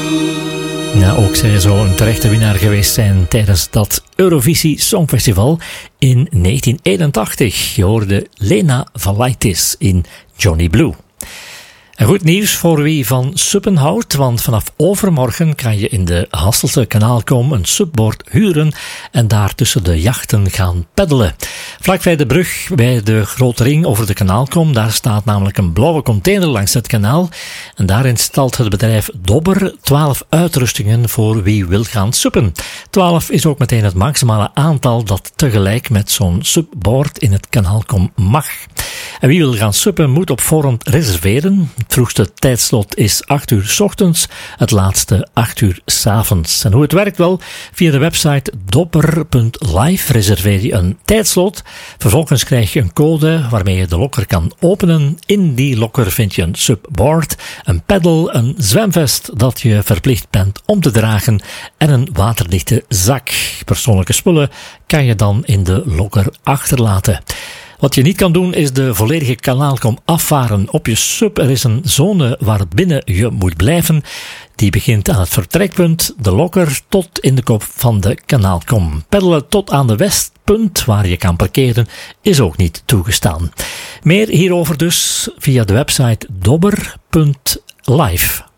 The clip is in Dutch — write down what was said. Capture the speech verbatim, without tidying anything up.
Nou, ook zij zou een terechte winnaar geweest zijn tijdens dat Eurovisie Songfestival in negentien eenentachtig. Je hoorde Lena Valaitis in Johnny Blue. En goed nieuws voor wie van suppen houdt, want vanaf overmorgen kan je in de Hasselse Kanaalkom een subboard huren en daar tussen de jachten gaan peddelen. Vlakbij de brug bij de Grote Ring over de Kanaalkom, daar staat namelijk een blauwe container langs het kanaal en daarin stelt het bedrijf Dobber twaalf uitrustingen voor wie wil gaan suppen. twaalf is ook meteen het maximale aantal dat tegelijk met zo'n subboard in het Kanaalkom mag. En wie wil gaan suppen moet op voorhand reserveren. Het vroegste tijdslot is acht uur 's ochtends, het laatste acht uur 's avonds. En hoe het werkt wel, via de website dobber punt live reserveer je een tijdslot. Vervolgens krijg je een code waarmee je de lokker kan openen. In die lokker vind je een subboard, een peddel, een zwemvest dat je verplicht bent om te dragen en een waterdichte zak. Persoonlijke spullen kan je dan in de lokker achterlaten. Wat je niet kan doen is de volledige Kanaalkom afvaren op je sub. Er is een zone waarbinnen je moet blijven. Die begint aan het vertrekpunt, de lokker, tot in de kop van de Kanaalkom. Peddelen tot aan de westpunt, waar je kan parkeren, is ook niet toegestaan. Meer hierover dus via de website dobber punt live.